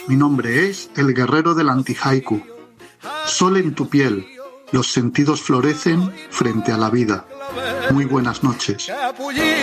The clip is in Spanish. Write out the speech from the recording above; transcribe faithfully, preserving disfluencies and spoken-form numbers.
mi nombre es el guerrero del anti-haiku. Sol en tu piel, los sentidos florecen frente a la vida. Muy buenas noches.